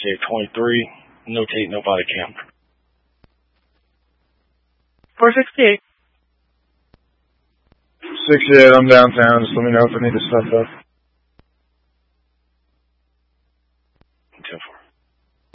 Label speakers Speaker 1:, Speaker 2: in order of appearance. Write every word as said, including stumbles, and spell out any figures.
Speaker 1: sixty-eight twenty-three. Notate no body cam.
Speaker 2: four sixty-eight.
Speaker 3: sixty-eight, I'm downtown. Just let me know if I need to step up.